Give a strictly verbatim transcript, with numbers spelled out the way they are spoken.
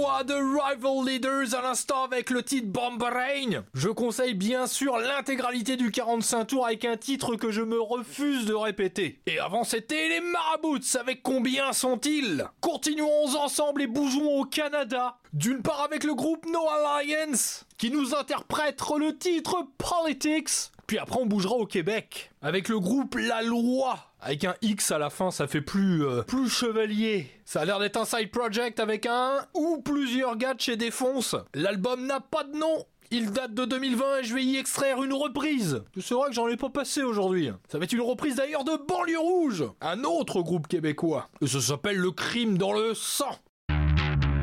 Suédois de Rival Leaders à l'instant avec le titre Bomb Rain. Je conseille bien sûr l'intégralité du quarante-cinq tours avec un titre que je me refuse de répéter. Et avant c'était les Marabouts avec Combien sont-ils? Continuons ensemble et bougeons au Canada. D'une part avec le groupe No Alliance qui nous interprète le titre Politics. Puis après on bougera au Québec avec le groupe La Loi. Avec un X à la fin, ça fait plus euh, plus chevalier. Ça a l'air d'être un side project avec un ou plusieurs gars de chez Défonce. L'album n'a pas de nom. Il date de deux mille vingt et je vais y extraire une reprise. C'est vrai que j'en ai pas passé aujourd'hui. Ça va être une reprise d'ailleurs de Banlieue Rouge, un autre groupe québécois. Et ça s'appelle Le Crime dans le sang.